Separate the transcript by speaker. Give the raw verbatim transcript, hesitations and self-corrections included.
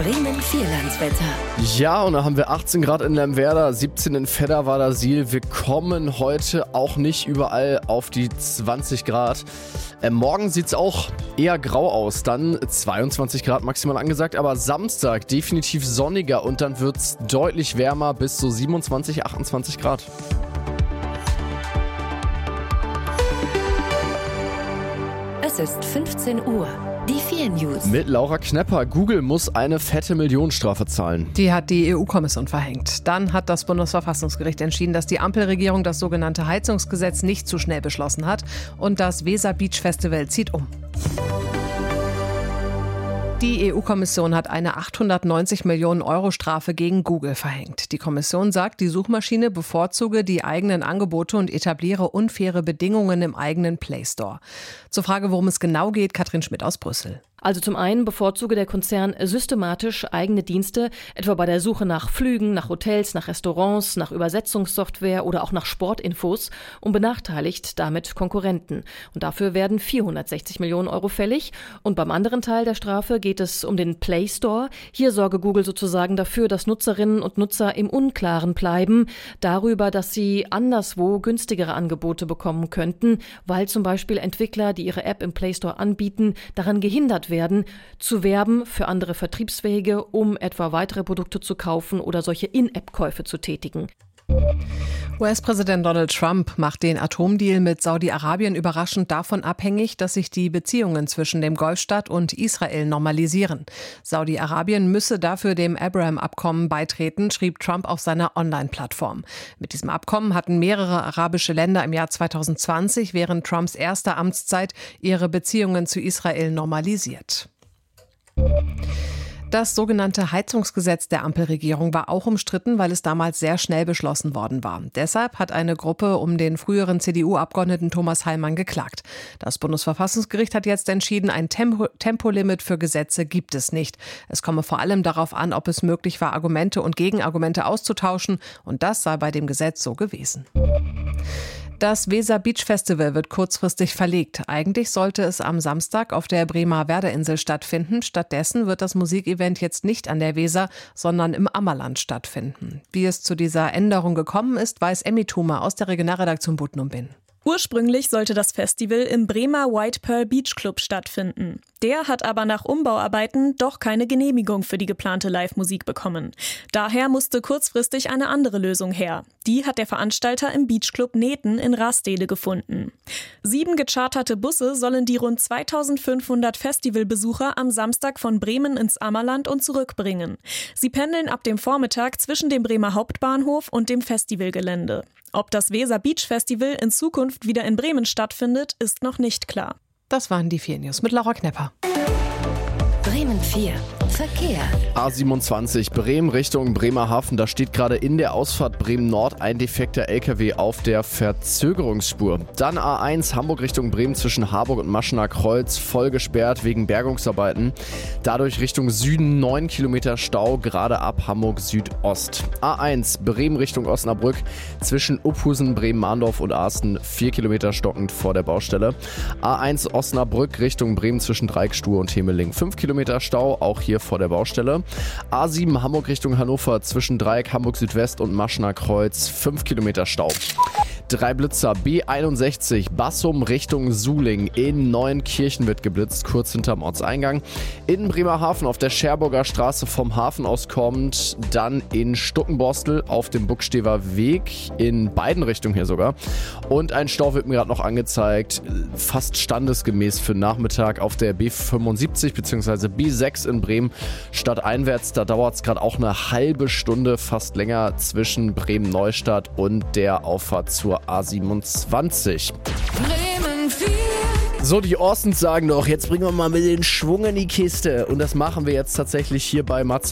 Speaker 1: Bremen Vierlandswetter.
Speaker 2: Ja, und da haben wir achtzehn Grad in Lemwerder, siebzehn in Fedderwader-Siel. Wir kommen heute auch nicht überall auf die zwanzig Grad. Äh, morgen sieht es auch eher grau aus, dann zweiundzwanzig Grad maximal angesagt, aber Samstag definitiv sonniger und dann wird es deutlich wärmer bis so siebenundzwanzig, achtundzwanzig Grad.
Speaker 1: Es ist fünfzehn Uhr. Die vier News.
Speaker 2: Mit Laura Knepper. Google muss eine fette Millionenstrafe zahlen.
Speaker 3: Die hat die E U-Kommission verhängt. Dann hat das Bundesverfassungsgericht entschieden, dass die Ampelregierung das sogenannte Heizungsgesetz nicht zu schnell beschlossen hat. Und das Weser Beach Festival zieht um. Die E U-Kommission hat eine achthundertneunzig Millionen Euro Strafe gegen Google verhängt. Die Kommission sagt, die Suchmaschine bevorzuge die eigenen Angebote und etabliere unfaire Bedingungen im eigenen Play Store. Zur Frage, worum es genau geht, Katrin Schmidt aus Brüssel.
Speaker 4: Also zum einen bevorzuge der Konzern systematisch eigene Dienste, etwa bei der Suche nach Flügen, nach Hotels, nach Restaurants, nach Übersetzungssoftware oder auch nach Sportinfos und benachteiligt damit Konkurrenten. Und dafür werden vierhundertsechzig Millionen Euro fällig. Und beim anderen Teil der Strafe geht es um den Play Store. Hier sorge Google sozusagen dafür, dass Nutzerinnen und Nutzer im Unklaren bleiben darüber, dass sie anderswo günstigere Angebote bekommen könnten, weil zum Beispiel Entwickler, die ihre App im Play Store anbieten, daran gehindert werden, zu werben für andere Vertriebswege, um etwa weitere Produkte zu kaufen oder solche In-App-Käufe zu tätigen.
Speaker 3: U S-Präsident Donald Trump macht den Atomdeal mit Saudi-Arabien überraschend davon abhängig, dass sich die Beziehungen zwischen dem Golfstaat und Israel normalisieren. Saudi-Arabien müsse dafür dem Abraham-Abkommen beitreten, schrieb Trump auf seiner Online-Plattform. Mit diesem Abkommen hatten mehrere arabische Länder im Jahr zweitausendzwanzig während Trumps erster Amtszeit ihre Beziehungen zu Israel normalisiert. Das sogenannte Heizungsgesetz der Ampelregierung war auch umstritten, weil es damals sehr schnell beschlossen worden war. Deshalb hat eine Gruppe um den früheren C D U-Abgeordneten Thomas Heilmann geklagt. Das Bundesverfassungsgericht hat jetzt entschieden, ein Tempo- Tempolimit für Gesetze gibt es nicht. Es komme vor allem darauf an, ob es möglich war, Argumente und Gegenargumente auszutauschen. Und das sei bei dem Gesetz so gewesen. Das Weser Beach Festival wird kurzfristig verlegt. Eigentlich sollte es am Samstag auf der Bremer Werderinsel stattfinden. Stattdessen wird das Musikevent jetzt nicht an der Weser, sondern im Ammerland stattfinden. Wie es zu dieser Änderung gekommen ist, weiß Emmy Thumer aus der Regionalredaktion Butnum-Bin.
Speaker 5: Ursprünglich sollte das Festival im Bremer White Pearl Beach Club stattfinden. Der hat aber nach Umbauarbeiten doch keine Genehmigung für die geplante Live-Musik bekommen. Daher musste kurzfristig eine andere Lösung her. Die hat der Veranstalter im Beachclub Neten in Rastede gefunden. Sieben gecharterte Busse sollen die rund zweitausendfünfhundert Festivalbesucher am Samstag von Bremen ins Ammerland und zurückbringen. Sie pendeln ab dem Vormittag zwischen dem Bremer Hauptbahnhof und dem Festivalgelände. Ob das Weser Beach Festival in Zukunft wieder in Bremen stattfindet, ist noch nicht klar.
Speaker 3: Das waren die vier News mit Laura Knepper.
Speaker 1: Bremen vier. Verkehr.
Speaker 2: A siebenundzwanzig Bremen Richtung Bremerhaven. Da steht gerade in der Ausfahrt Bremen Nord ein defekter L K W auf der Verzögerungsspur. Dann A eins Hamburg Richtung Bremen zwischen Harburg und Maschener Kreuz voll gesperrt wegen Bergungsarbeiten. Dadurch Richtung Süden neun Kilometer Stau, gerade ab Hamburg Südost. A eins Bremen Richtung Osnabrück zwischen Uphusen, Bremen-Mahndorf und Arsten vier Kilometer stockend vor der Baustelle. A eins Osnabrück Richtung Bremen zwischen Dreieckstuhl und Hemeling fünf Kilometer Stau, auch hier vor der Baustelle. A sieben Hamburg Richtung Hannover zwischen Dreieck Hamburg Südwest und Maschener Kreuz fünf Kilometer Stau. Drei Blitzer. B einundsechzig Bassum Richtung Suling. In Neuenkirchen wird geblitzt, kurz hinterm Ortseingang. In Bremerhaven auf der Scherburger Straße vom Hafen aus kommt. Dann in Stuckenborstel auf dem Buckstever Weg. In beiden Richtungen hier sogar. Und ein Stau wird mir gerade noch angezeigt. Fast standesgemäß für Nachmittag auf der B fünfundsiebzig bzw. B sechs in Bremen. Stadteinwärts, da dauert es gerade auch eine halbe Stunde, fast länger, zwischen Bremen-Neustadt und der Auffahrt zur A siebenundzwanzig.
Speaker 1: Bremen vier.
Speaker 2: So, die Orsons sagen doch, jetzt bringen wir mal mit den Schwung in die Kiste. Und das machen wir jetzt tatsächlich hier bei Matze.